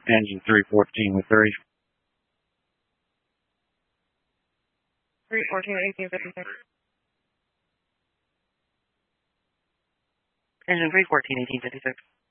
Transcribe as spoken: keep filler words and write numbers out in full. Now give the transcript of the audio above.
Engine three fourteen with thirty. three fourteen, eighteen fifty-six. Engine three fourteen, eighteen fifty-six.